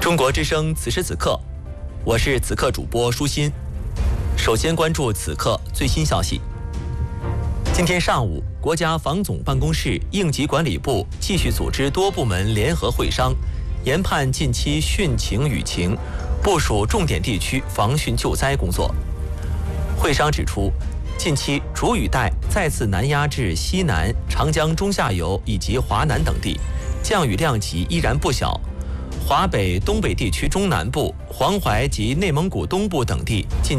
中国之声此时此刻，我是此刻主播舒心。首先关注此刻最新消息。今天上午，国家防总办公室应急管理部继续组织多部门联合会商，研判近期汛情雨情，部署重点地区防汛救灾工作。会商指出，近期主雨带再次南压至西南、长江中下游以及华南等地，降雨量级依然不小。华北、东北地区中南部、黄淮及内蒙古东部等地近